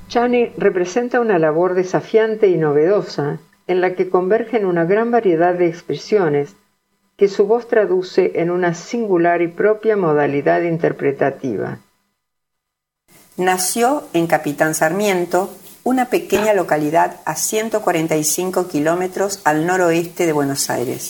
Chani representa una labor desafiante y novedosa en la que convergen una gran variedad de expresiones que su voz traduce en una singular y propia modalidad interpretativa. Nació en Capitán Sarmiento, una pequeña localidad a 145 kilómetros al noroeste de Buenos Aires.